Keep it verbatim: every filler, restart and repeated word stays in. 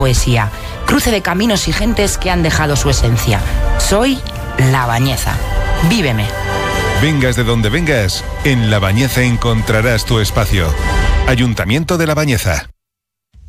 poesía, cruce de caminos y gentes que han dejado su esencia. Soy La Bañeza. Víveme. Vengas de donde vengas, en La Bañeza encontrarás tu espacio. Ayuntamiento de La Bañeza.